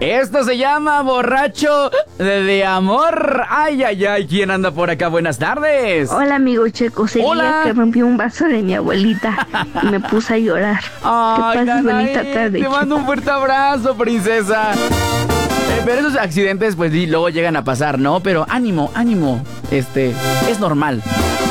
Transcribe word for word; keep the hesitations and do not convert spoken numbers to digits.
Esto se llama borracho de, de amor. Ay, ay, ay, ¿quién anda por acá? Buenas tardes. Hola, amigo Checo. Sería Hola. que rompí un vaso de mi abuelita y me puse a llorar. Ay, que pases caray, bonita tarde, te mando Checo. un fuerte abrazo, princesa. Eh, pero esos accidentes, pues, y luego llegan a pasar, ¿no? Pero ánimo, ánimo. Este, es normal.